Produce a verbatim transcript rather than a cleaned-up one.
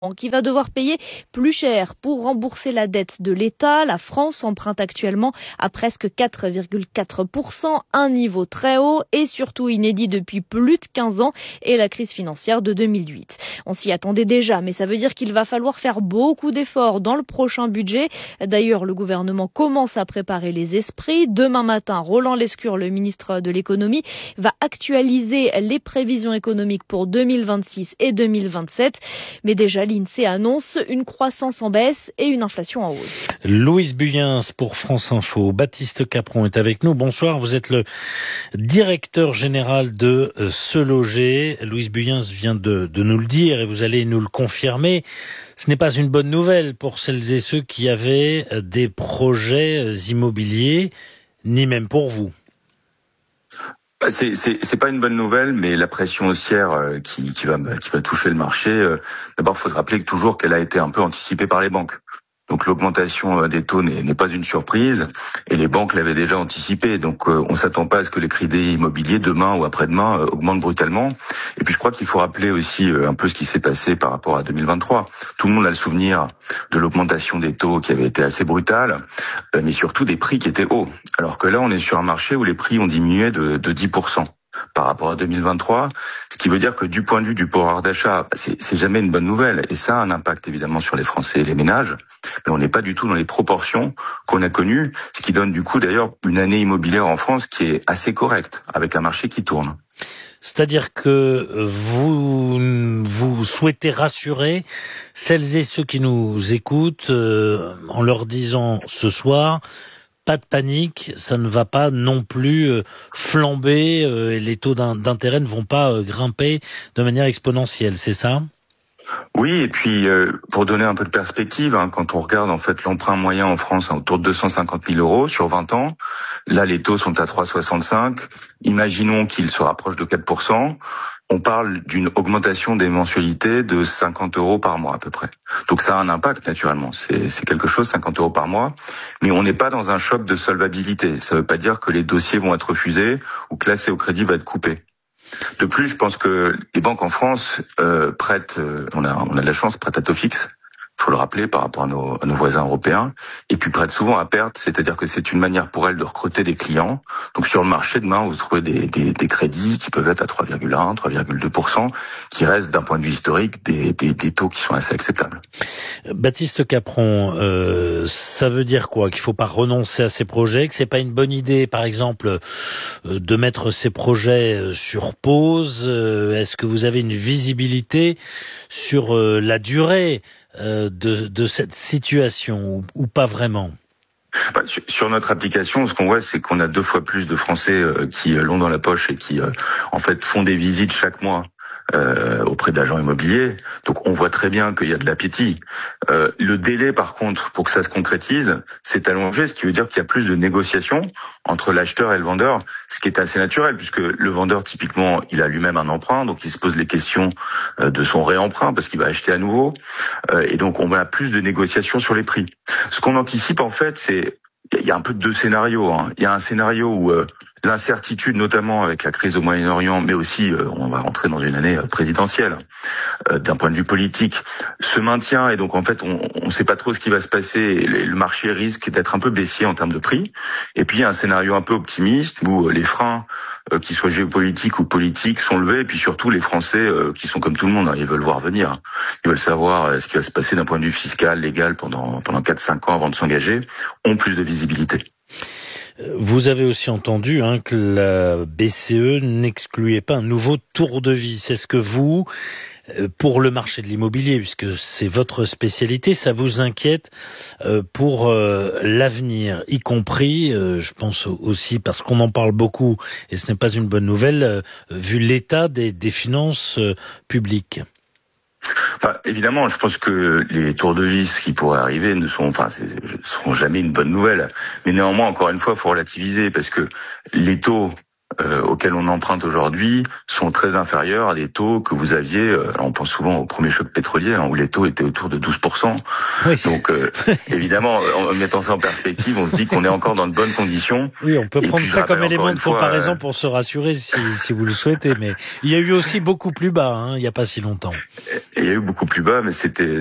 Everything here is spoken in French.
qui va devoir payer plus cher pour rembourser la dette de l'État. La France emprunte actuellement à presque quatre virgule quatre pour cent, un niveau très haut et surtout inédit depuis plus de quinze ans et la crise financière de deux mille huit. On s'y attendait déjà, mais ça veut dire qu'il va falloir faire beaucoup d'efforts dans le prochain budget. D'ailleurs, le gouvernement commence à préparer les esprits. Demain matin, Roland Lescure, le ministre de l'économie, va actualiser les prévisions économiques pour deux mille vingt-six et deux mille vingt-sept. Mais déjà, l'INSEE annonce une croissance en baisse et une inflation en hausse. Louise Buyens pour France Info. Baptiste Capron est avec nous. Bonsoir, vous êtes le directeur général de Se Loger. Louise Buyens vient de, de nous le dire et vous allez nous le confirmer. Ce n'est pas une bonne nouvelle pour celles et ceux qui avaient des projets immobiliers, ni même pour vous. C'est, c'est, c'est pas une bonne nouvelle, mais la pression haussière euh, qui, qui va, qui va toucher le marché, euh, d'abord, il faut rappeler que toujours qu'elle a été un peu anticipée par les banques. Donc l'augmentation des taux n'est, n'est pas une surprise, et les banques l'avaient déjà anticipé. Donc euh, on s'attend pas à ce que les crédits immobiliers demain ou après-demain euh, augmentent brutalement. Et puis je crois qu'il faut rappeler aussi euh, un peu ce qui s'est passé par rapport à deux mille vingt-trois. Tout le monde a le souvenir de l'augmentation des taux qui avait été assez brutale, euh, mais surtout des prix qui étaient hauts. Alors que là, on est sur un marché où les prix ont diminué de, de dix pour cent. Par rapport à deux mille vingt-trois, ce qui veut dire que du point de vue du pouvoir d'achat, c'est, c'est jamais une bonne nouvelle, et ça a un impact évidemment sur les Français et les ménages, mais on n'est pas du tout dans les proportions qu'on a connues, ce qui donne du coup d'ailleurs une année immobilière en France qui est assez correcte, avec un marché qui tourne. C'est-à-dire que vous, vous souhaitez rassurer celles et ceux qui nous écoutent euh, en leur disant ce soir, pas de panique, ça ne va pas non plus flamber et les taux d'intérêt ne vont pas grimper de manière exponentielle, c'est ça ? Oui, et puis euh, pour donner un peu de perspective, hein, quand on regarde en fait l'emprunt moyen en France à autour de deux cent cinquante mille euros sur vingt ans, là les taux sont à trois virgule soixante-cinq, imaginons qu'ils se rapprochent de quatre pour cent, on parle d'une augmentation des mensualités de cinquante euros par mois à peu près. Donc ça a un impact naturellement, c'est, c'est quelque chose, cinquante euros par mois, mais on n'est pas dans un choc de solvabilité. Ça ne veut pas dire que les dossiers vont être refusés ou que l'accès au crédit va être coupé. De plus, je pense que les banques en France euh, prêtent, euh, on a, on a de la chance, prêtent à taux fixe. Il faut le rappeler par rapport à nos, à nos voisins européens, et puis prêtent souvent à perte, c'est-à-dire que c'est une manière pour elles de recruter des clients. Donc sur le marché demain, vous trouvez des, des, des crédits qui peuvent être à trois virgule un, trois virgule deux pour cent, qui restent d'un point de vue historique des, des, des taux qui sont assez acceptables. Baptiste Capron, euh, ça veut dire quoi ? Qu'il faut pas renoncer à ces projets, que c'est pas une bonne idée, par exemple, euh, de mettre ces projets sur pause. Euh, est-ce que vous avez une visibilité sur euh, la durée Euh, de, de cette situation ou, ou pas vraiment? Bah, sur, sur notre application, ce qu'on voit, c'est qu'on a deux fois plus de Français euh, qui euh, l'ont dans la poche et qui, euh, en fait, font des visites chaque mois euh, auprès d'agents immobiliers. Donc, on voit très bien qu'il y a de l'appétit. Euh, le délai, par contre, pour que ça se concrétise, c'est allongé, ce qui veut dire qu'il y a plus de négociations entre l'acheteur et le vendeur, ce qui est assez naturel, puisque le vendeur, typiquement, il a lui-même un emprunt, donc il se pose les questions euh, de son réemprunt, parce qu'il va acheter à nouveau. Euh, et donc, on a plus de négociations sur les prix. Ce qu'on anticipe, en fait, c'est il y a un peu de deux scénarios. Hein. Il y a un scénario où euh, l'incertitude, notamment avec la crise au Moyen-Orient, mais aussi euh, on va rentrer dans une année présidentielle, euh, d'un point de vue politique, se maintient, et donc en fait on ne sait pas trop ce qui va se passer, et le marché risque d'être un peu baissier en termes de prix. Et puis il y a un scénario un peu optimiste où les freins, euh, qu'ils soient géopolitiques ou politiques, sont levés, et puis surtout les Français euh, qui sont comme tout le monde, hein, ils veulent voir venir, ils veulent savoir euh, ce qui va se passer d'un point de vue fiscal, légal pendant pendant quatre cinq ans avant de s'engager, ont plus de visibilité. Vous avez aussi entendu hein, que la B C E n'excluait pas un nouveau tour de vis. Est-ce que vous, pour le marché de l'immobilier, puisque c'est votre spécialité, ça vous inquiète pour l'avenir, y compris, je pense aussi, parce qu'on en parle beaucoup, et ce n'est pas une bonne nouvelle, vu l'état des, des finances publiques? Enfin, évidemment, je pense que les tours de vis qui pourraient arriver ne sont, enfin, c'est, seront jamais une bonne nouvelle. Mais néanmoins, encore une fois, il faut relativiser, parce que les taux euh, auxquels on emprunte aujourd'hui sont très inférieurs à des taux que vous aviez, euh, alors on pense souvent au premier choc pétrolier, hein, où les taux étaient autour de douze pour cent. Oui. Donc euh, évidemment, en mettant ça en perspective, on se dit qu'on est encore dans de bonnes conditions. Oui, on peut Et prendre ça comme élément de comparaison fois, euh... pour se rassurer si, si vous le souhaitez, mais il y a eu aussi beaucoup plus bas, hein, il n'y a pas si longtemps. Il y a eu beaucoup plus bas, mais c'était